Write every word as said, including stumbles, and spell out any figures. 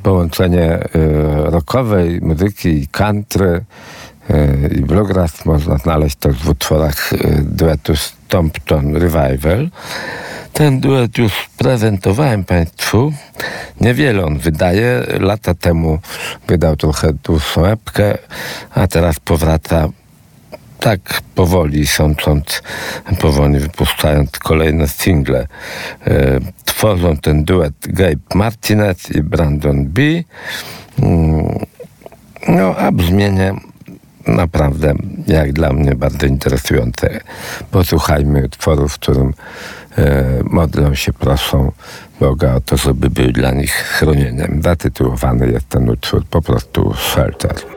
połączenie y, rockowej muzyki i country y, i bluegrass można znaleźć też w utworach y, duetu Stompton Revival. Ten duet już prezentowałem Państwu. Niewiele on wydaje. Lata temu wydał trochę dłuższą epkę, a teraz powraca tak powoli, sącząc, powoli wypuszczając kolejne single. E, tworzą ten duet Gabe Martinez i Brandon B. Mm, no, a brzmienie naprawdę, jak dla mnie, bardzo interesujące. Posłuchajmy utworu, w którym e, modlą się, proszą Boga o to, żeby był dla nich chronieniem. Zatytułowany jest ten utwór po prostu Shelter.